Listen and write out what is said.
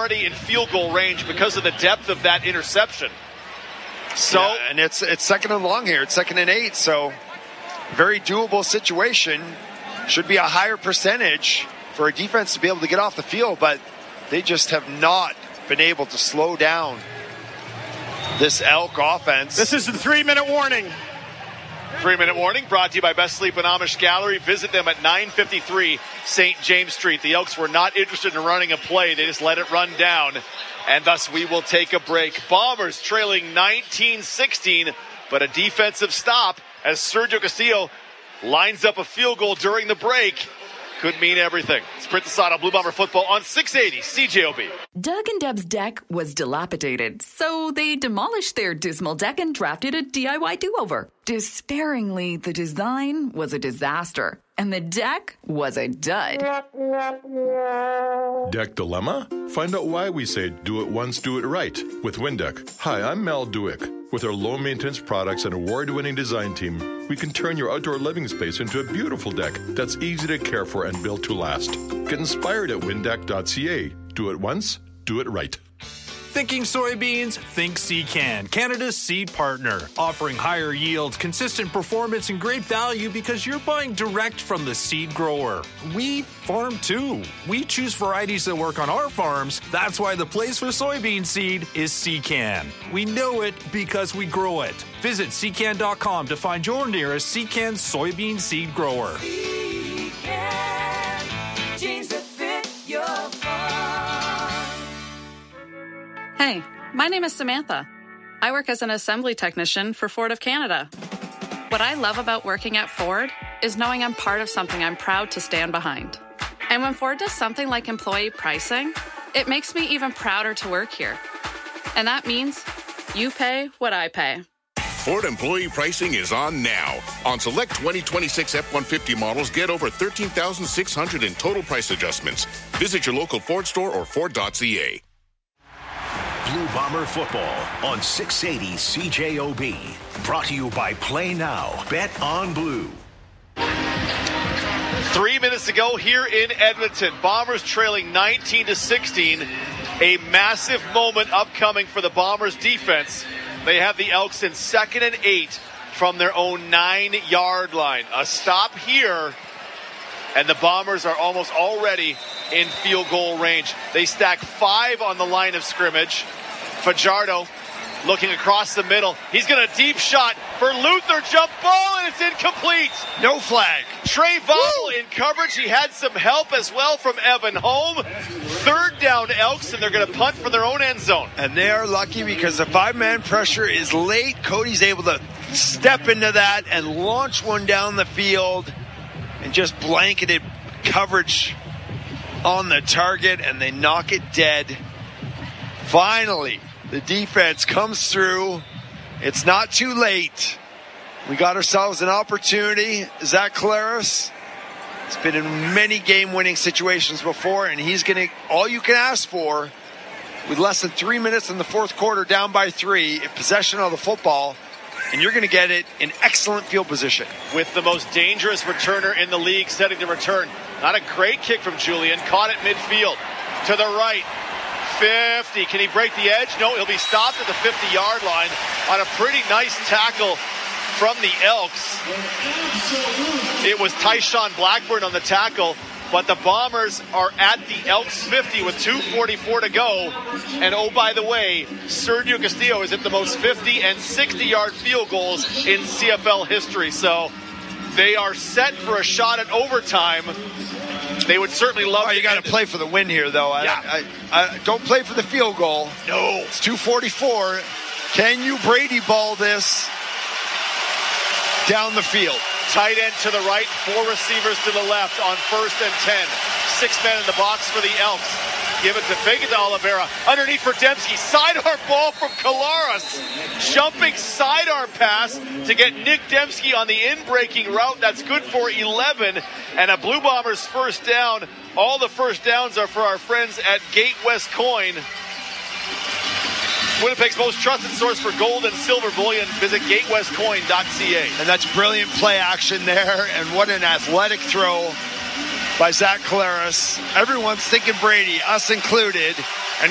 already in field goal range because of the depth of that interception. So, yeah, and it's second and long here. It's 2nd and 8, so very doable situation. Should be a higher percentage for a defense to be able to get off the field, but they just have not been able to slow down this Elk offense. This is the 3-minute warning. 3-minute warning brought to you by Best Sleep and Amish Gallery. Visit them at 953 St. James Street. The Elks were not interested in running a play. They just let it run down. And thus we will take a break. Bombers trailing 19-16, but a defensive stop as Sergio Castillo lines up a field goal during the break. Could mean everything. Sprint aside on Blue Bomber football on 680 CJOB. Doug and Deb's deck was dilapidated, so they demolished their dismal deck and drafted a DIY do-over. Despairingly, the design was a disaster, and the deck was a dud. Deck dilemma? Find out why we say do it once, do it right with Windeck. Hi, I'm Mel Dewick. With our low-maintenance products and award-winning design team, we can turn your outdoor living space into a beautiful deck that's easy to care for and built to last. Get inspired at windeck.ca. Do it once, do it right. Thinking soybeans? Think Secan, Canada's seed partner. Offering higher yields, consistent performance, and great value because you're buying direct from the seed grower. We farm too. We choose varieties that work on our farms. That's why the place for soybean seed is Secan. We know it because we grow it. Visit secan.com to find your nearest Secan soybean seed grower. Secan, genes that fit your farm. Hey, my name is Samantha. I work as an assembly technician for Ford of Canada. What I love about working at Ford is knowing I'm part of something I'm proud to stand behind. And when Ford does something like employee pricing, it makes me even prouder to work here. And that means you pay what I pay. Ford employee pricing is on now. On select 2026 F-150 models, get over $13,600 in total price adjustments. Visit your local Ford store or Ford.ca. Blue Bomber football on 680 CJOB. Brought to you by Play Now. Bet on Blue. 3 minutes to go here in Edmonton. Bombers trailing 19-16. A massive moment upcoming for the Bombers defense. They have the Elks in 2nd and 8 from their own 9-yard line. A stop here, and the Bombers are almost already in field goal range. They stack 5 on the line of scrimmage. Fajardo looking across the middle. He's got a deep shot for Luther. Jump ball, and it's incomplete. No flag. Trey Vogel in coverage. He had some help as well from Evan Holm. 3rd down Elks, and they're going to punt for their own end zone. And they are lucky because the 5-man pressure is late. Cody's able to step into that and launch one down the field and just blanketed coverage on the target, and they knock it dead. Finally, the defense comes through. It's not too late. We got ourselves an opportunity. Zach Collaros has been in many game-winning situations before, and he's going to, all you can ask for, with less than 3 minutes in the fourth quarter, down by 3, in possession of the football, and you're going to get it in excellent field position. With the most dangerous returner in the league setting to return. Not a great kick from Julian. Caught it midfield. To the right. 50. Can he break the edge? No, he'll be stopped at the 50-yard line on a pretty nice tackle from the Elks. It was Tyshawn Blackburn on the tackle, but the Bombers are at the Elks 50 with 2:44 to go. And oh, by the way, Sergio Castillo is at the most 50 and 60-yard field goals in CFL history. So they are set for a shot at overtime. They would certainly love you got to play for the win here, though. Yeah. I don't play for the field goal. No. It's 2:44. Can you Brady ball this down the field? Tight end to the right, 4 receivers to the left on 1st and 10. 6 men in the box for the Elks. Give it to Vega de Oliveira. Underneath for Dembski. Sidearm ball from Collaros. Jumping sidearm pass to get Nick Dembski on the in-breaking route. That's good for 11. And a Blue Bombers first down. All the first downs are for our friends at Gate West Coin. Winnipeg's most trusted source for gold and silver bullion. Visit gatewestcoin.ca. And that's brilliant play action there. And what an athletic throw by Zach Collaros. Everyone's thinking Brady, us included.